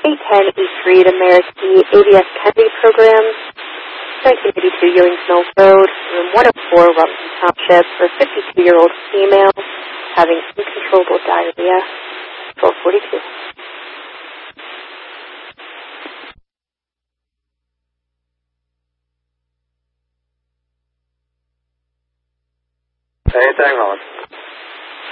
810 East Reed, American ABS Kennedy Program, 1982 Ewing's Mills Road, room 104, Robinson Township, for a 52-year-old female having uncontrollable diarrhea, 1242. Anything on?